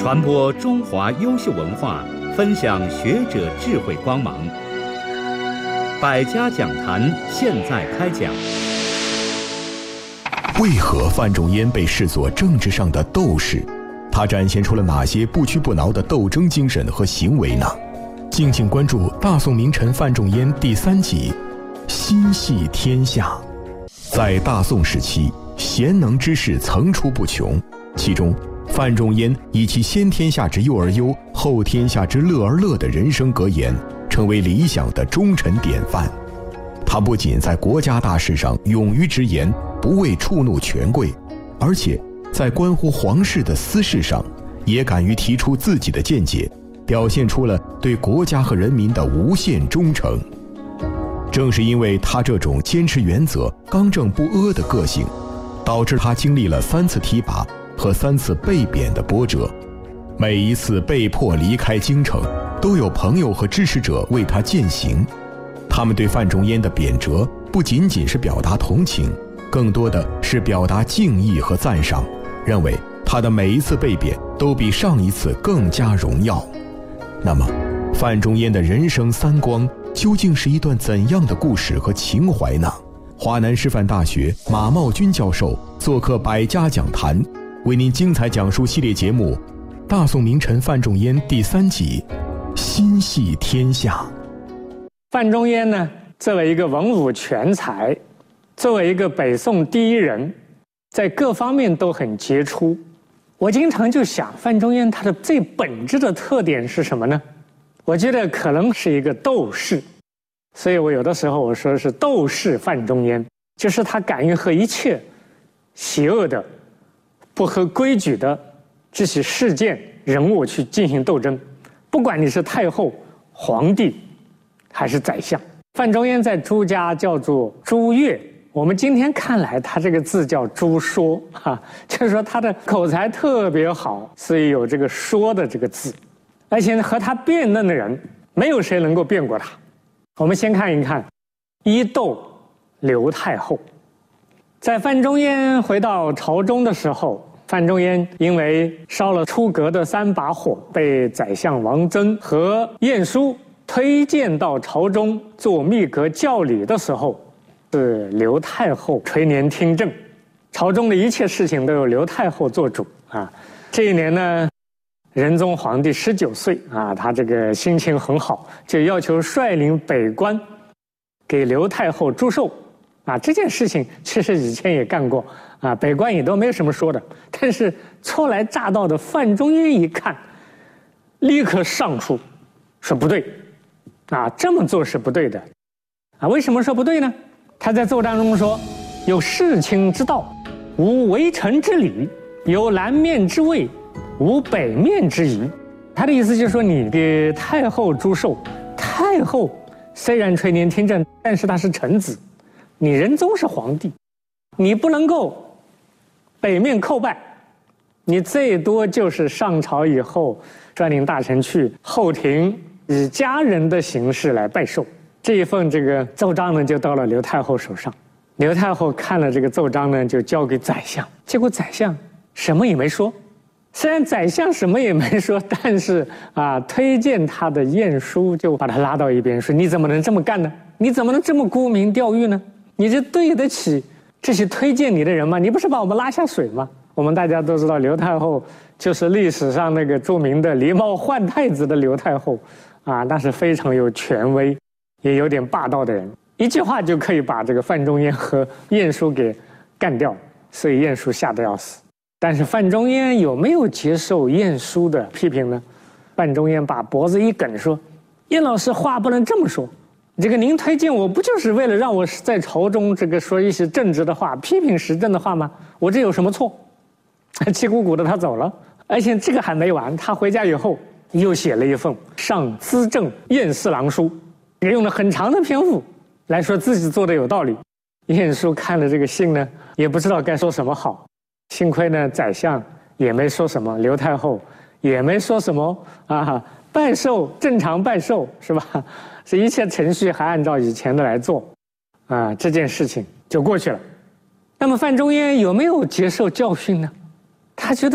传播中华优秀文化，分享学者智慧光芒。百家讲坛现在开讲。 为何范仲淹被视作政治上的斗士？他展现出了哪些不屈不挠的斗争精神和行为呢？敬请关注大宋名臣范仲淹第3集《心系天下》。在大宋时期，贤能之士层出不穷，其中范仲淹以其先天下之忧而忧，后天下之乐而乐的人生格言，成为理想的忠臣典范。他不仅在国家大事上勇于直言，不畏触怒权贵，而且在关乎皇室的私事上，也敢于提出自己的见解，表现出了对国家和人民的无限忠诚。正是因为他这种坚持原则、刚正不阿的个性，导致他经历了3次提拔和3次被贬的波折。每一次被迫离开京城，都有朋友和支持者为他践行。他们对范仲淹的贬谪不仅仅是表达同情，更多的是表达敬意和赞赏，认为他的每一次被贬都比上一次更加荣耀。那么，范仲淹的人生3光究竟是一段怎样的故事和情怀呢？华南师范大学马茂军教授做客百家讲坛，为您精彩讲述系列节目《大宋名臣范仲淹》第3集《心系天下》。 范仲淹呢，作为一个文武全才，作为一个北宋第一人，在各方面都很杰出。我经常就想，范仲淹他的最本质的特点是什么呢？我觉得可能是一个斗士，所以我有的时候我说是斗士范仲淹，就是他敢于和一切邪恶的、不合规矩的这些事件、人物去进行斗争，不管你是太后、皇帝还是宰相。范仲淹在朱家叫做朱越，我们今天看来他这个字叫朱说就是说他的口才特别好，所以有这个说的这个字。而且和他辩论的人没有谁能够辩过他。我们先看一看一斗刘太后。在范仲淹回到朝中的时候，范仲淹因为烧了出阁的3把火，被宰相王曾和晏殊推荐到朝中做秘阁教理的时候，是刘太后垂帘听政，朝中的一切事情都由刘太后做主这一年呢，仁宗皇帝19岁他这个心情很好，就要求率领北关给刘太后祝寿这件事情其实以前也干过北关也都没有什么说的。但是初来乍到的范仲淹一看，立刻上书说不对这么做是不对的为什么说不对呢？他在奏章中说，有事卿之道，无为臣之礼，有南面之位，无北面之宜。他的意思就是说，你给太后祝寿，太后虽然垂帘听政，但是她是臣子，你仁宗是皇帝，你不能够北面叩拜，你最多就是上朝以后率领大臣去后庭以家人的形式来拜寿。这一份这个奏章呢，就到了刘太后手上。刘太后看了这个奏章呢，就交给宰相，结果宰相什么也没说。虽然宰相什么也没说，但是推荐他的晏殊就把他拉到一边说，你怎么能这么干呢？你怎么能这么沽名钓誉呢？你这对得起这些推荐你的人吗？你不是把我们拉下水吗？我们大家都知道，刘太后就是历史上那个著名的狸猫换太子的刘太后那是非常有权威也有点霸道的人，一句话就可以把这个范仲淹和晏殊给干掉，所以晏殊吓得要死。但是范仲淹有没有接受晏殊的批评呢？范仲淹把脖子一梗说，晏老师话不能这么说，这个您推荐我不就是为了让我在朝中这个说一些正直的话，批评时政的话吗？我这有什么错？气鼓鼓的他走了。而且这个还没完，他回家以后又写了一份上资政晏侍郎书，用了很长的篇幅来说自己做的有道理。晏殊看了这个信呢，也不知道该说什么好。幸亏呢，宰相也没说什么，刘太后也没说什么拜寿正常拜寿是吧？这一切程序还按照以前的来做这件事情就过去了。那么范仲淹有没有接受教训呢？他觉得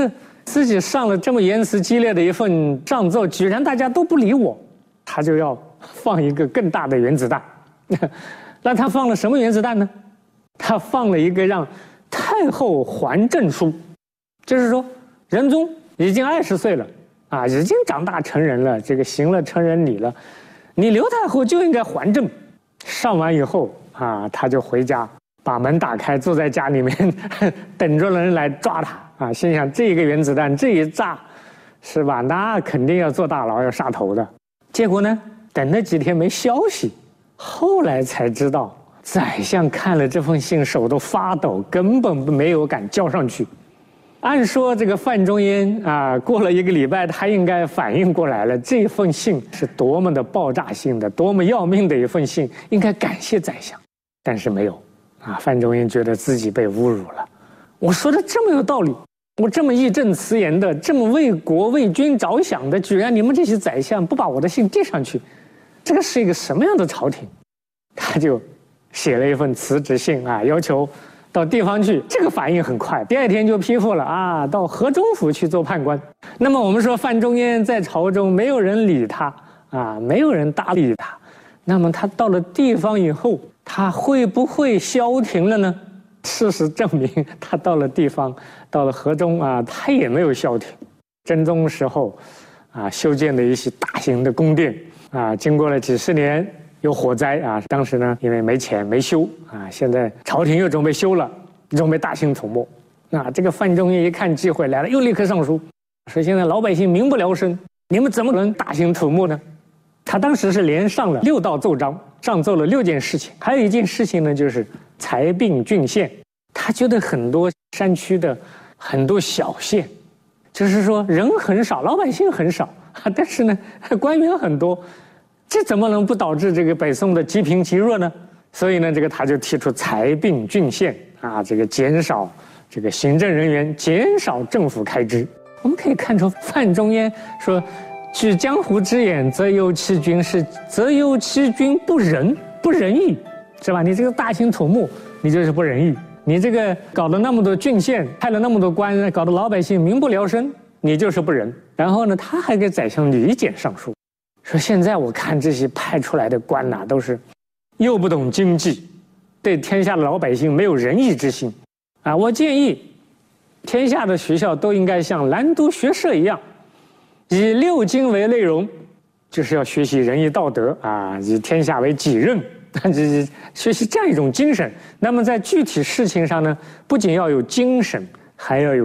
自己上了这么言辞激烈的一份上奏，居然大家都不理我，他就要放一个更大的原子弹。那他放了什么原子弹呢？他放了一个让太后还政书，就是说仁宗已经20岁了啊，已经长大成人了，这个行了成人礼了，你刘太后就应该还政。上完以后啊，他就回家，把门打开，坐在家里面等着人来抓他啊。心想这个原子弹这一炸，是吧？那肯定要坐大牢，要杀头的。结果呢，等了几天没消息，后来才知道，宰相看了这封信手都发抖，根本没有敢交上去。按说这个范仲淹啊，过了1个礼拜，他应该反应过来了，这封信是多么的爆炸性的，多么要命的一份信，应该感谢宰相，但是没有啊。范仲淹觉得自己被侮辱了，我说的这么有道理，我这么义正辞严的，这么为国为君着想的，居然你们这些宰相不把我的信递上去，这个是一个什么样的朝廷？他就写了一份辞职信啊，要求到地方去，这个反应很快，第2天就批复了啊，到河中府去做判官。那么我们说范仲淹在朝中没有人理他啊，没有人搭理他，那么他到了地方以后，他会不会消停了呢？事实证明，他到了地方，到了河中啊，他也没有消停。真宗时候啊，修建的一些大型的宫殿啊，经过了几十年。有火灾啊！当时呢，因为没钱没修啊，现在朝廷又准备修了，准备大兴土木。那这个范仲淹一看机会来了，又立刻上书，说现在老百姓民不聊生，你们怎么能大兴土木呢？他当时是连上了6道奏章，上奏了6件事情，还有一件事情呢，就是裁并郡县。他觉得很多山区的很多小县，就是说人很少，老百姓很少，但是呢，官员很多。这怎么能不导致这个北宋的积贫积弱呢？所以呢，这个他就提出裁并郡县啊，这个减少这个行政人员，减少政府开支。我们可以看出，范仲淹说：“举江湖之言，则忧其君则忧其君不仁义，是吧？你这个大兴土木，你就是不仁义；你这个搞了那么多郡县，派了那么多官，搞得老百姓民不聊生，你就是不仁。”然后呢，他还给宰相吕简上书。说现在我看这些派出来的官呐，都是又不懂经济，对天下的老百姓没有仁义之心啊！我建议天下的学校都应该像兰都学社一样，以6经为内容，就是要学习仁义道德啊，以天下为己任，学习这样一种精神。那么在具体事情上呢，不仅要有精神，还要有